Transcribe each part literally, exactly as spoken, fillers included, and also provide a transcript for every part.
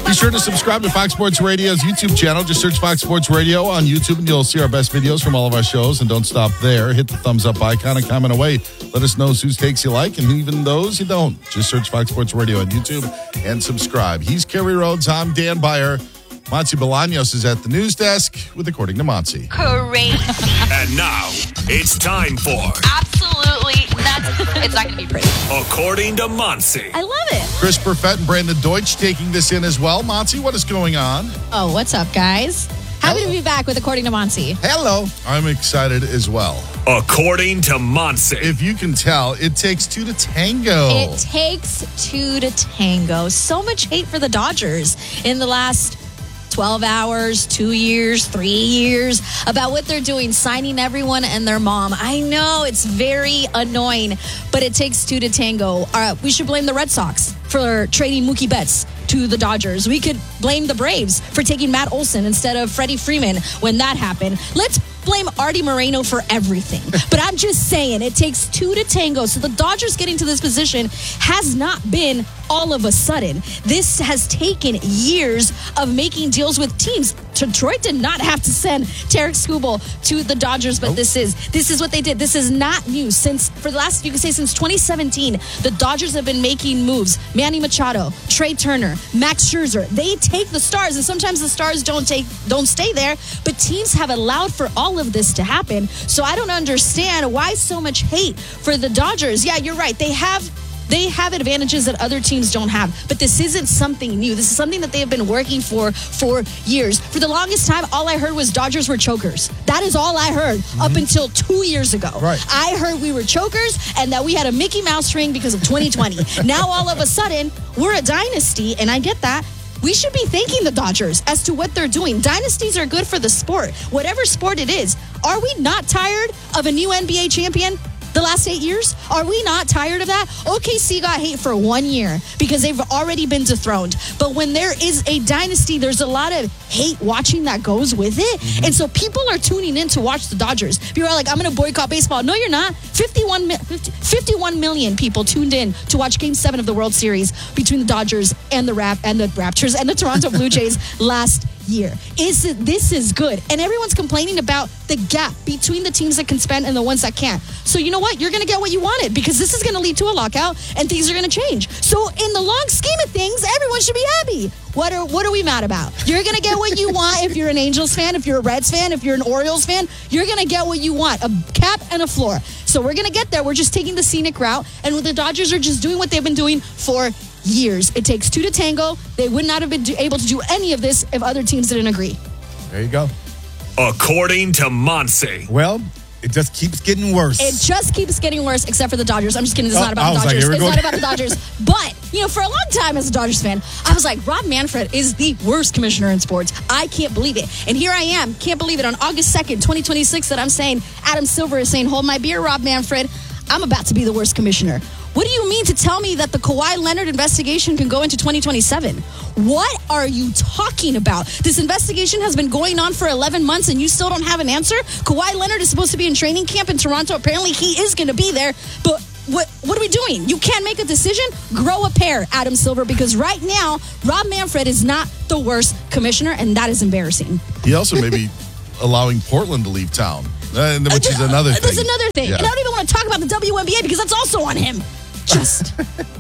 Be sure to subscribe to Fox Sports Radio's YouTube channel. Just search Fox Sports Radio on YouTube and you'll see our best videos from all of our shows. And don't stop there. Hit the thumbs up icon and comment away. Let us know whose takes you like and even those you don't. Just search Fox Sports Radio on YouTube and subscribe. He's Kerry Rhodes. I'm Dan Byer. Monty Bolaños is at the news desk with According to Monty. Crazy. And now, it's time for Absolutely nuts. It's not going to be pretty. According to Monty. I love it. Chris Perfett and Brandon Deutsch taking this in as well. Monty, what is going on? Oh, what's up, guys? Happy to be back with According to Monty. Hello. I'm excited as well. According to Monty. If you can tell, it takes two to tango. It takes two to tango. So much hate for the Dodgers in the last twelve hours, two years, three years about what they're doing, signing everyone and their mom. I know it's very annoying, but it takes two to tango. Uh, we should blame the Red Sox for trading Mookie Betts to the Dodgers. We could blame the Braves for taking Matt Olson instead of Freddie Freeman when that happened. Let's blame Artie Moreno for everything. But I'm just saying, it takes two to tango. So the Dodgers getting to this position has not been all of a sudden. This has taken years of making deals with teams. Detroit did not have to send Tarek Skubal to the Dodgers, but nope. this is this is what they did. This is not new. Since for the last, you can say since twenty seventeen, the Dodgers have been making moves. Manny Machado, Trey Turner, Max Scherzer. They take the stars, and sometimes the stars don't take don't stay there. But teams have allowed for all of this to happen. So I don't understand why so much hate for the Dodgers. Yeah, you're right. They have. They have advantages that other teams don't have, but this isn't something new. This is something that they have been working for for years. For the longest time, all I heard was Dodgers were chokers. That is all I heard mm-hmm. up until two years ago. Right. I heard we were chokers and that we had a Mickey Mouse ring because of twenty twenty. Now, all of a sudden, we're a dynasty, and I get that. We should be thanking the Dodgers as to what they're doing. Dynasties are good for the sport, whatever sport it is. Are we not tired of a new N B A champion? The last eight years? Are we not tired of that? O K C got hate for one year because they've already been dethroned. But when there is a dynasty, there's a lot of hate watching that goes with it. Mm-hmm. And so people are tuning in to watch the Dodgers. People are like, I'm going to boycott baseball. No, you're not. fifty-one, fifty, fifty-one million people tuned in to watch Game seven of the World Series between the Dodgers and the Rap and the Raptors and the Toronto Blue Jays last year. Is it, this is good. And everyone's complaining about the gap between the teams that can spend and the ones that can't. So you know what? You're going to get what you wanted because this is going to lead to a lockout and things are going to change. So in the long scheme of things, everyone should be happy. What are what are we mad about? You're going to get what you want if you're an Angels fan, if you're a Reds fan, if you're an Orioles fan. You're going to get what you want, a cap and a floor. So we're going to get there. We're just taking the scenic route. And the Dodgers are just doing what they've been doing for years. It takes two to tango. They would not have been able to do any of this if other teams didn't agree. There you go. According to Monty. Well, it just keeps getting worse. It just keeps getting worse, except for the Dodgers. I'm just kidding. This is oh, not about the Dodgers. Dodgers. Like, it's going. not about the Dodgers. But, you know, for a long time as a Dodgers fan, I was like, Rob Manfred is the worst commissioner in sports. I can't believe it. And here I am. Can't believe it. On August second, twenty twenty-six, that I'm saying, Adam Silver is saying, hold my beer, Rob Manfred. I'm about to be the worst commissioner. What do you mean to tell me that the Kawhi Leonard investigation can go into twenty twenty-seven? What are you talking about? This investigation has been going on for eleven months and you still don't have an answer? Kawhi Leonard is supposed to be in training camp in Toronto. Apparently he is going to be there. But what what are we doing? You can't make a decision? Grow a pair, Adam Silver, because right now, Rob Manfred is not the worst commissioner, and that is embarrassing. He also may be allowing Portland to leave town. Uh, which is another thing. That's another thing. Yeah. And I don't even want to talk about the W N B A because that's also on him. Just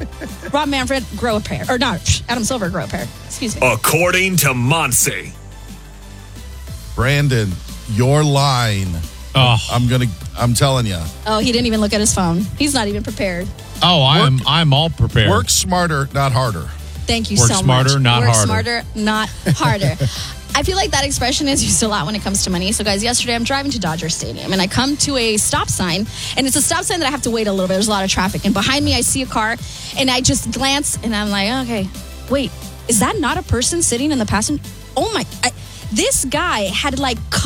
Rob Manfred, grow a pair. Or not, Adam Silver, grow a pair. Excuse me. According to Monty. Brandon, your line. Oh. I'm gonna I'm telling you. Oh, he didn't even look at his phone. He's not even prepared. Oh, I'm Work- I'm all prepared. Work smarter, not harder. Thank you Work so much. smarter, not Work harder. smarter, not harder. I feel like that expression is used a lot when it comes to money. So, guys, yesterday I'm driving to Dodger Stadium, and I come to a stop sign, and it's a stop sign that I have to wait a little bit. There's a lot of traffic. And behind me, I see a car, and I just glance, and I'm like, okay, wait, is that not a person sitting in the passenger? Oh, my. I, this guy had, like, cut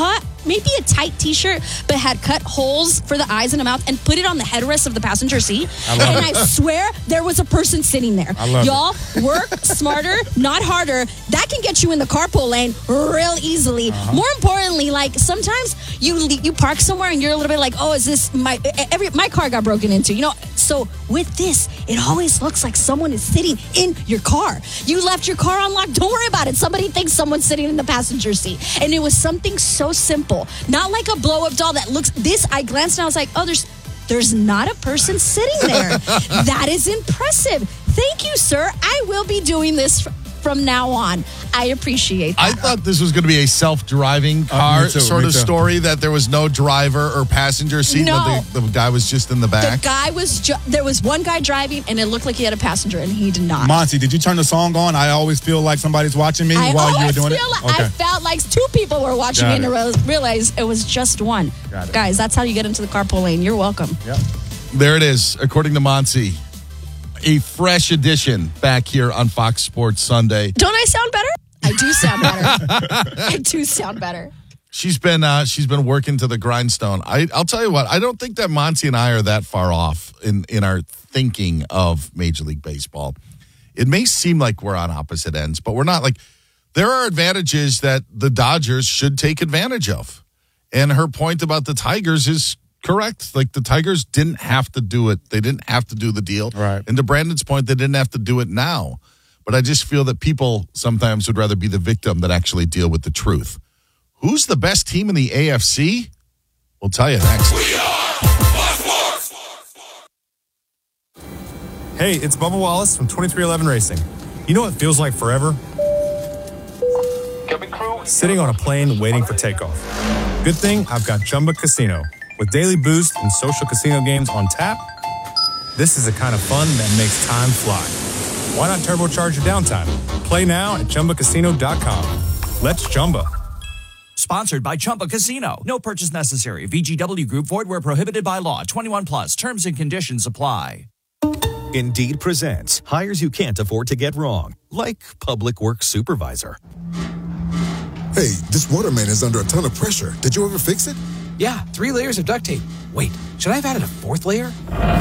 maybe a tight t-shirt, but had cut holes for the eyes and the mouth and put it on the headrest of the passenger seat. I love and it. I swear there was a person sitting there. I love Y'all, work smarter, not harder. That can get you in the carpool lane real easily. Uh-huh. More importantly, like sometimes you you park somewhere and you're a little bit like, oh, is this my every my car got broken into? You know, so with this, it always looks like someone is sitting in your car. You left your car unlocked. Don't worry about it. Somebody thinks someone's sitting in the passenger seat, and it was something so simple, not like a blow up doll that looks. This I glanced and I was like, oh, there's there's not a person sitting there. That is impressive. Thank you, sir. I will be doing this from now on. I appreciate that. I thought this was going to be a self-driving car Uh, me too, sort me of too. story, that there was no driver or passenger seat, No. that the, the guy was just in the The back. guy was, ju- there was one guy driving and it looked like he had a passenger and he did not. Monty, did you turn the song on? I always feel like somebody's watching me I while you were always doing feel it. like I felt like two people were watching Got me and it. I real- realized it was just one. Got it. Guys, that's how you get into the carpool lane. You're welcome. Yep. There it is, according to Monty. A fresh edition back here on Fox Sports Sunday. Don't I sound better? I do sound better. I do sound better. She's been uh, she's been working to the grindstone. I, I'll tell you what, I don't think that Monty and I are that far off in, in our thinking of Major League Baseball. It may seem like we're on opposite ends, but we're not. Like, there are advantages that the Dodgers should take advantage of. And her point about the Tigers is correct. Like, the Tigers didn't have to do it. They didn't have to do the deal. Right. And to Brandon's point, they didn't have to do it now. But I just feel that people sometimes would rather be the victim than actually deal with the truth. Who's the best team in the A F C? We'll tell you next. Hey, it's Bubba Wallace from twenty-three eleven Racing. You know what feels like forever? Sitting on a plane waiting for takeoff. Good thing I've got Chumba Casino. With daily boost and social casino games on tap, this is the kind of fun that makes time fly. Why not turbocharge your downtime? Play now at Chumba Casino dot com. Let's Chumba. Sponsored by Chumba Casino. No purchase necessary. V G W Group. Void where prohibited by law. twenty-one plus. Terms and conditions apply. Indeed presents hires you can't afford to get wrong, like public works supervisor. Hey, this waterman is under a ton of pressure. Did you ever fix it? Yeah, three layers of duct tape. Wait, should I have added a fourth layer?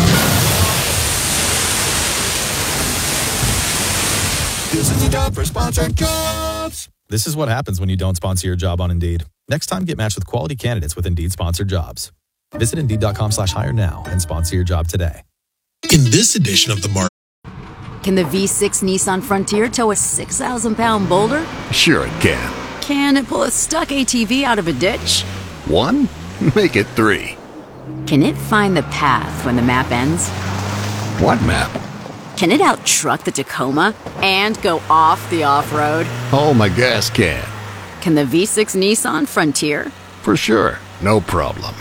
This is the job for sponsored jobs. This is what happens when you don't sponsor your job on Indeed. Next time, get matched with quality candidates with Indeed sponsored jobs. Visit Indeed.com slash hire now and sponsor your job today. In this edition of the market. Can the V six Nissan Frontier tow a six thousand pound boulder? Sure it can. Can it pull a stuck A T V out of a ditch? One? Make it three. Can it find the path when the map ends? What map? Can it out-truck the Tacoma and go off the off-road? Oh, my gas can. Can the V six Nissan Frontier? For sure. No problem.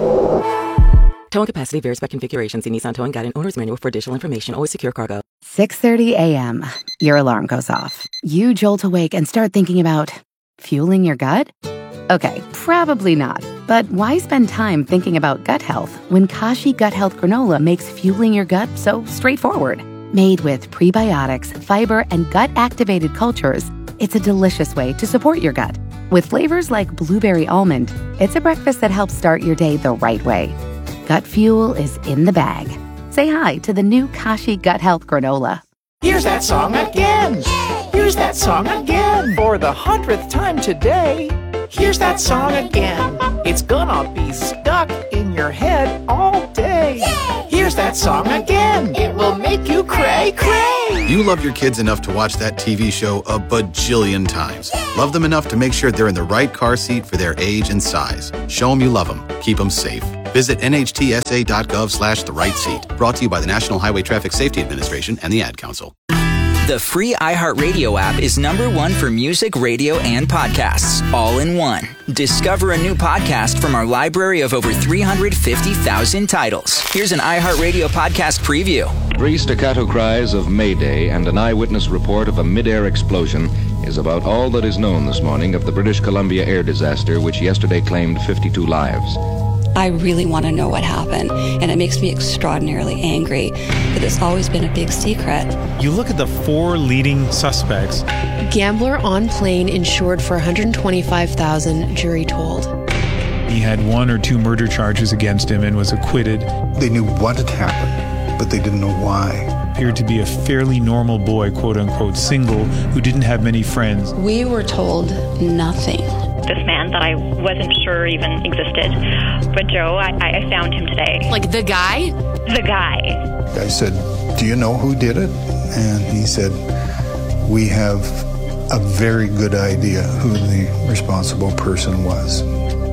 Towing capacity varies by configuration. See Nissan Towing Guide and Owner's Manual for additional information. Always secure cargo. six thirty a.m. Your alarm goes off. You jolt awake and start thinking about fueling your gut? Okay, probably not. But why spend time thinking about gut health when Kashi Gut Health Granola makes fueling your gut so straightforward? Made with prebiotics, fiber, and gut-activated cultures, it's a delicious way to support your gut. With flavors like blueberry almond, it's a breakfast that helps start your day the right way. Gut fuel is in the bag. Say hi to the new Kashi Gut Health Granola. Here's that song again. Here's that song again. For the hundredth time today. Here's that song again. It's gonna be stuck in your head all day. Here's that song again. It will make you cray cray. You love your kids enough to watch that T V show a bajillion times. Love them enough to make sure they're in the right car seat for their age and size. Show them you love them. Keep them safe. Visit nhtsa.gov slash the right seat. Brought to you by the National Highway Traffic Safety Administration and the Ad Council. The free iHeartRadio app is number one for music, radio, and podcasts, all in one. Discover a new podcast from our library of over three hundred fifty thousand titles. Here's an iHeartRadio podcast preview. Three staccato cries of Mayday and an eyewitness report of a mid-air explosion is about all that is known this morning of the British Columbia air disaster, which yesterday claimed fifty-two lives. I really want to know what happened, and it makes me extraordinarily angry that it's always been a big secret. You look at the four leading suspects. Gambler on plane insured for one hundred twenty-five thousand dollars, jury told. He had one or two murder charges against him and was acquitted. They knew what had happened, but they didn't know why. Appeared to be a fairly normal boy, quote unquote, single, who didn't have many friends. We were told nothing. This man that I wasn't sure even existed. But Joe, I, I found him today. Like the guy? The guy. I said, do you know who did it? And he said, we have a very good idea who the responsible person was.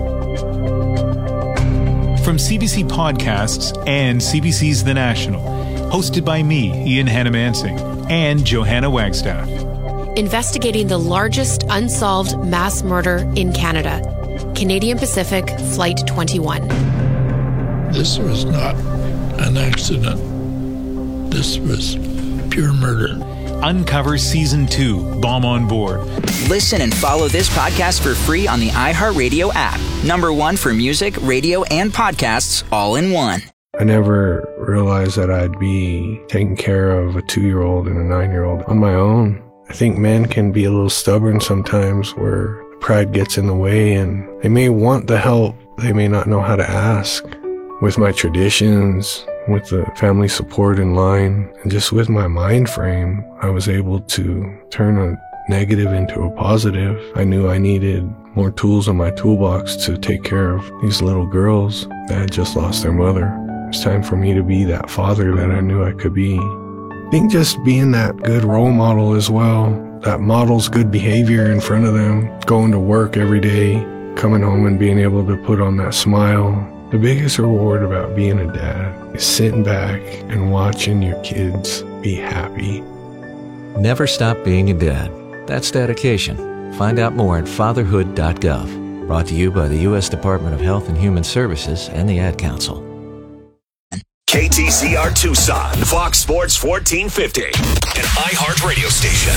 From C B C Podcasts and C B C's The National, hosted by me, Ian Hannah-Mansing, and Johanna Wagstaff. Investigating the largest unsolved mass murder in Canada, Canadian Pacific Flight twenty-one. This was not an accident. This was pure murder. Uncover Season two, Bomb on Board. Listen and follow this podcast for free on the iHeartRadio app. Number one for music, radio, and podcasts all in one. I never realized that I'd be taking care of a two-year-old and a nine-year-old on my own. I think men can be a little stubborn sometimes where pride gets in the way and they may want the help. They may not know how to ask. With my traditions, with the family support in line, and just with my mind frame, I was able to turn a negative into a positive. I knew I needed more tools in my toolbox to take care of these little girls that had just lost their mother. It's time for me to be that father that I knew I could be. I think just being that good role model as well, that models good behavior in front of them, going to work every day, coming home and being able to put on that smile. The biggest reward about being a dad is sitting back and watching your kids be happy. Never stop being a dad. That's dedication. Find out more at fatherhood dot gov. Brought to you by the U S Department of Health and Human Services and the Ad Council. K T C R Tucson, Fox Sports fourteen fifty, an iHeart radio station.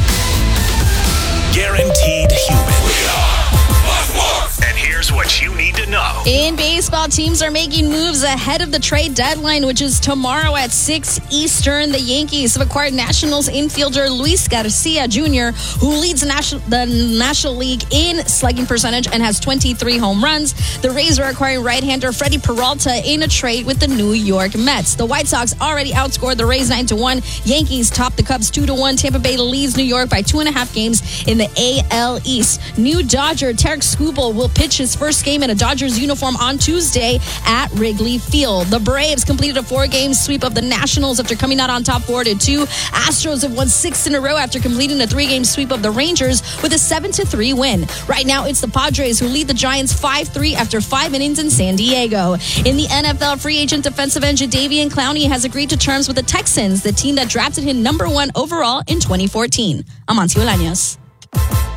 Guaranteed human. And here's what you need to know. In baseball, teams are making moves ahead of the trade deadline, which is tomorrow at six Eastern. The Yankees have acquired Nationals infielder Luis Garcia Junior, who leads the National, the National League in slugging percentage and has twenty-three home runs. The Rays are acquiring right-hander Freddie Peralta in a trade with the New York Mets. The White Sox already outscored the Rays nine to one. Yankees top the Cubs two to one. Tampa Bay leads New York by two and a half games in the A L East. New Dodger Tarek Skubal will pitch his first game in a Dodgers uniform on Tuesday at Wrigley Field. The Braves completed a four-game sweep of the Nationals after coming out on top four to two. Astros have won six in a row after completing a three-game sweep of the Rangers with a seven to three win. Right now, it's the Padres who lead the Giants five three after five innings in San Diego. In the N F L, free agent defensive end Jadeveon Clowney has agreed to terms with the Texans, the team that drafted him number one overall in twenty fourteen. I'm Amancio Olaños.